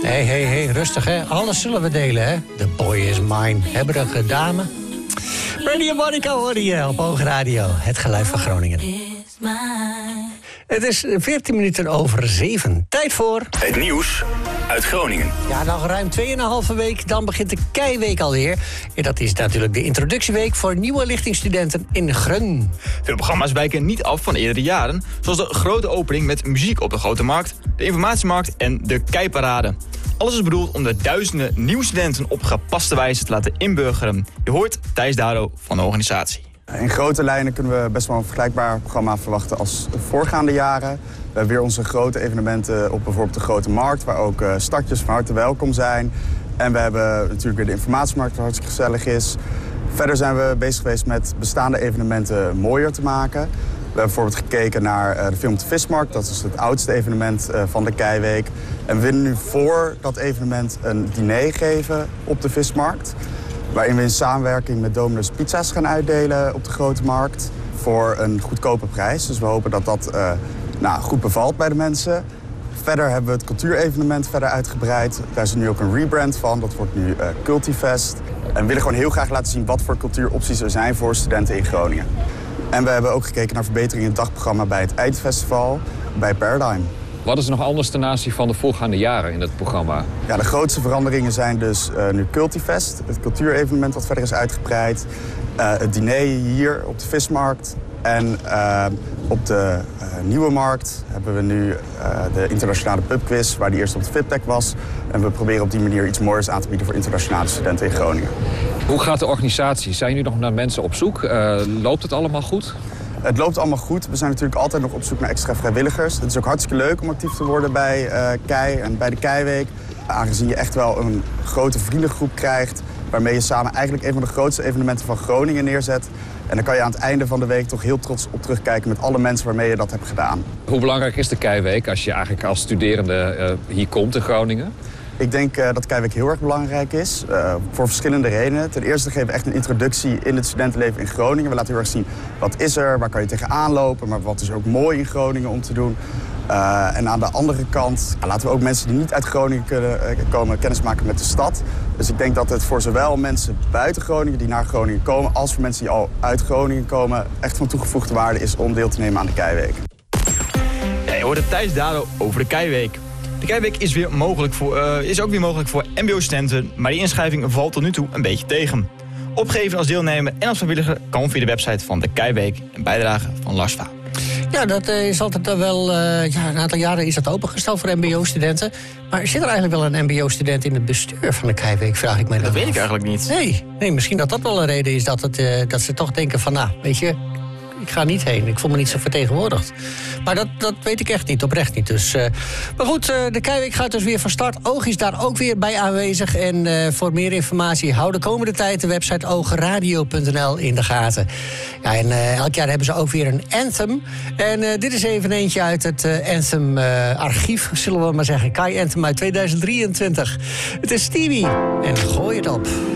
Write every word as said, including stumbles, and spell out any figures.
Hé, hé, hé, rustig hè. Alles zullen we delen hè. The boy is mine. Hebberige dame. Radio Monica hoor je op Oog Radio. Het geluid van Groningen. Het is veertien minuten over zeven. Tijd voor... Het nieuws uit Groningen. Ja, nog ruim tweeënhalve week, dan begint de Keiweek alweer. En dat is natuurlijk de introductieweek voor nieuwe lichtingstudenten in Grun. Veel programma's wijken niet af van eerdere jaren. Zoals de grote opening met muziek op de Grote Markt, de informatiemarkt en de Keiparade. Alles is bedoeld om de duizenden nieuwe studenten op gepaste wijze te laten inburgeren. Je hoort Thijs Daro van de organisatie. In grote lijnen kunnen we best wel een vergelijkbaar programma verwachten als de voorgaande jaren. We hebben weer onze grote evenementen op bijvoorbeeld de Grote Markt, waar ook uh, startjes van harte welkom zijn. En we hebben natuurlijk weer de informatiemarkt, wat hartstikke gezellig is. Verder zijn we bezig geweest met bestaande evenementen mooier te maken. We hebben bijvoorbeeld gekeken naar uh, de Film op de Vismarkt. Dat is het oudste evenement uh, van de Keiweek. En we willen nu voor dat evenement een diner geven op de Vismarkt. Waarin we in samenwerking met Domino's pizza's gaan uitdelen op de Grote Markt. Voor een goedkope prijs. Dus we hopen dat dat uh, nou, goed bevalt bij de mensen. Verder hebben we het cultuurevenement verder uitgebreid. Daar is nu ook een rebrand van. Dat wordt nu uh, Cultivest. En we willen gewoon heel graag laten zien wat voor cultuuropties er zijn voor studenten in Groningen. En we hebben ook gekeken naar verbeteringen in het dagprogramma bij het Eindfestival, bij Paradigm. Wat is er nog anders ten aanzien van de voorgaande jaren in het programma? Ja, de grootste veranderingen zijn dus uh, nu Cultivest, het cultuurevenement wat verder is uitgebreid. Uh, het diner hier op de Vismarkt. En uh, op de uh, Nieuwe Markt hebben we nu uh, de internationale pubquiz, waar die eerst op de VIPTech was. En we proberen op die manier iets moois aan te bieden voor internationale studenten in Groningen. Hoe gaat de organisatie? Zijn jullie nog naar mensen op zoek? Uh, loopt het allemaal goed? Het loopt allemaal goed. We zijn natuurlijk altijd nog op zoek naar extra vrijwilligers. Het is ook hartstikke leuk om actief te worden bij uh, Kei en bij de Keiweek. Aangezien je echt wel een grote vriendengroep krijgt, waarmee je samen eigenlijk een van de grootste evenementen van Groningen neerzet. En dan kan je aan het einde van de week toch heel trots op terugkijken met alle mensen waarmee je dat hebt gedaan. Hoe belangrijk is de Keiweek als je eigenlijk als studerende uh, hier komt in Groningen? Ik denk uh, dat Keiweek heel erg belangrijk is, uh, voor verschillende redenen. Ten eerste geven we echt een introductie in het studentenleven in Groningen. We laten heel erg zien wat is er, waar kan je tegenaan lopen, maar wat is ook mooi in Groningen om te doen. Uh, en aan de andere kant ja, laten we ook mensen die niet uit Groningen kunnen, uh, komen kennis maken met de stad. Dus ik denk dat het voor zowel mensen buiten Groningen die naar Groningen komen, als voor mensen die al uit Groningen komen, echt van toegevoegde waarde is om deel te nemen aan de Keiweek. Ja, je hoort het Thijs Daro over de Keiweek. De Keiweek is, weer mogelijk voor, uh, is ook weer mogelijk voor mbo-studenten, maar die inschrijving valt tot nu toe een beetje tegen. Opgeven als deelnemer en als vrijwilliger kan via de website van de Keiweek, een bijdrage van Lars Vaal. Ja, dat is altijd wel... Uh, ja, een aantal jaren is dat opengesteld voor mbo-studenten. Maar zit er eigenlijk wel een mbo-student in het bestuur van de Keiweek, vraag ik mij dan Dat af. weet ik eigenlijk niet. Nee, nee, misschien dat dat wel een reden is dat, het, uh, dat ze toch denken van... nou, weet je, ik ga niet heen. Ik voel me niet zo vertegenwoordigd. Maar dat, dat weet ik echt niet, oprecht niet. Dus, uh, maar goed, uh, de Keiweek gaat dus weer van start. Oog is daar ook weer bij aanwezig. En uh, voor meer informatie hou de komende tijd de website oogradio punt n l in de gaten. Ja, en uh, elk jaar hebben ze ook weer een anthem. En uh, dit is even eentje uit het uh, anthem uh, archief, zullen we maar zeggen. Kai Anthem uit tweeduizend drieëntwintig. Het is Stevie. En gooi het op.